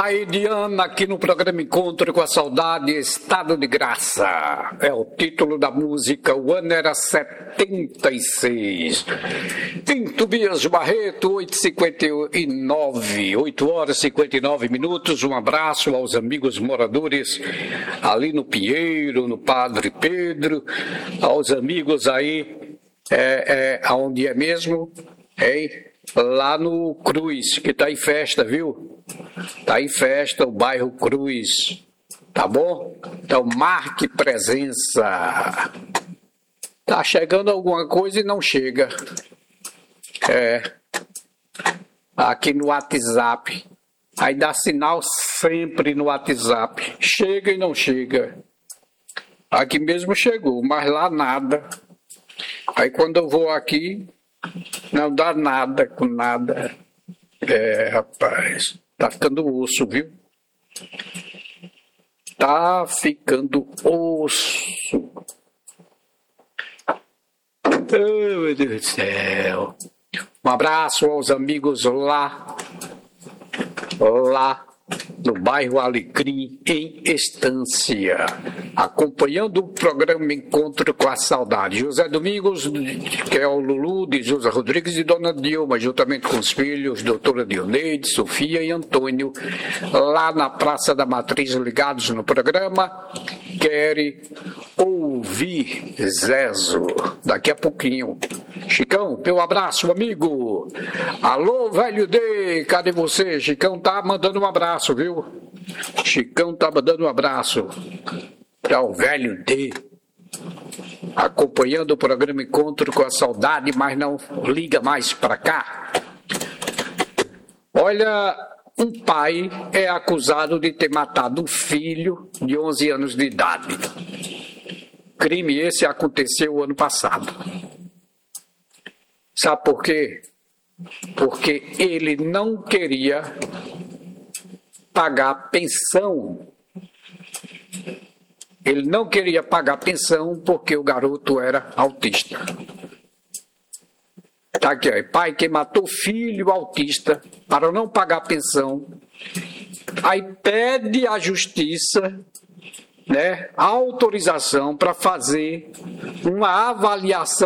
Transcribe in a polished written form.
Pai de Ana, aqui no programa Encontro com a Saudade, Estado de Graça. É o título da música, o ano era 76. Em Tobias Barreto, 8h59, 8 horas e 59 minutos. Um abraço aos amigos moradores ali no Pinheiro, no Padre Pedro, aos amigos aí, aonde é mesmo? Lá no Cruz, que tá em festa, viu? Tá em festa o bairro Cruz, tá bom? Então marque presença. Tá chegando alguma coisa e não chega. Aqui no WhatsApp. Aí dá sinal sempre no WhatsApp. Chega e não chega. Aqui mesmo chegou, mas lá nada. Aí quando eu vou aqui, não dá nada com nada. Rapaz, tá ficando osso, viu? Tá ficando osso. Oh, meu Deus do céu. Um abraço aos amigos lá no bairro Alecrim, em Estância, acompanhando o programa Encontro com a Saudade. José Domingos, que é o Lulu, de José Rodrigues e Dona Dilma, juntamente com os filhos, doutora Dioneide, Sofia e Antônio, lá na Praça da Matriz, ligados no programa. Querem ouvir Zezo daqui a pouquinho. Chicão, teu abraço, amigo. Alô, velho D, cadê você? Chicão tá mandando um abraço, viu? Chicão tá mandando um abraço para o velho D, acompanhando o programa Encontro com a Saudade, mas não liga mais para cá. Olha, um pai é acusado de ter matado um filho de 11 anos de idade. Crime esse aconteceu ano passado. Sabe por quê? Porque ele não queria pagar pensão. Ele não queria pagar pensão porque o garoto era autista. Tá aqui, ó, pai que matou filho autista para não pagar pensão. Aí pede à justiça, né, autorização para fazer uma avaliação